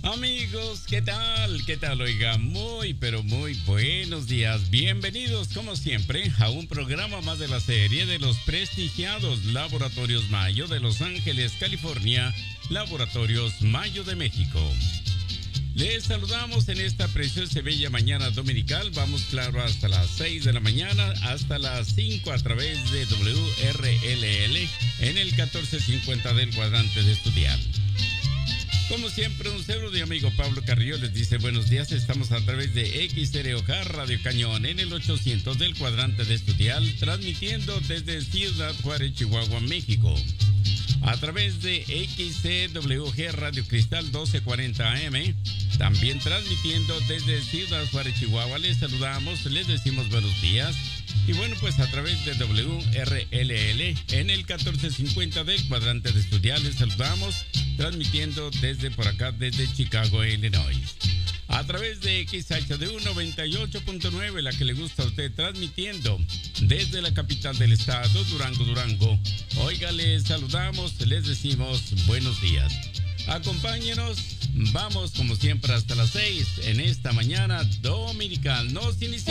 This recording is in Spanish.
Amigos, ¿qué tal? ¿Qué tal? Oiga, muy, pero muy buenos días. Bienvenidos, como siempre, a un programa más de la serie de los prestigiados Laboratorios Mayo de Los Ángeles, California, Laboratorios Mayo de México. Les saludamos en esta preciosa y bella mañana dominical. Vamos, claro, hasta las 6 de la mañana, hasta las 5 a través de WRLL en el 1450 del cuadrante de Estudiar. Como siempre, un saludo de amigo Pablo Carrillo les dice buenos días. Estamos a través de XROJ Radio Cañón en el 800 del cuadrante de Estudial, transmitiendo desde Ciudad Juárez, Chihuahua, México. A través de XCWG Radio Cristal 1240 AM, también transmitiendo desde Ciudad Juárez, Chihuahua. Les saludamos, les decimos buenos días. Y bueno, pues a través de WRLL en el 1450 del cuadrante de Estudial les saludamos, transmitiendo desde por acá, desde Chicago, Illinois. A través de XHDU 98.9, la que le gusta a usted, transmitiendo desde la capital del estado, Durango. Oiga, les saludamos, les decimos buenos días. Acompáñenos, vamos como siempre hasta las 6 en esta mañana dominical. Nos iniciamos.